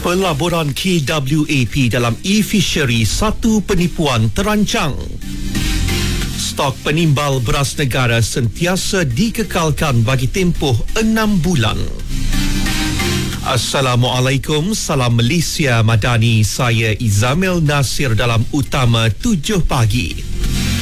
Pelaburan KWAP dalam e-fishery satu penipuan terancang. Stok penimbal beras negara sentiasa dikekalkan bagi tempoh 6 bulan. Assalamualaikum, salam Malaysia Madani. Saya Izamil Nasir dalam Utama 7 Pagi.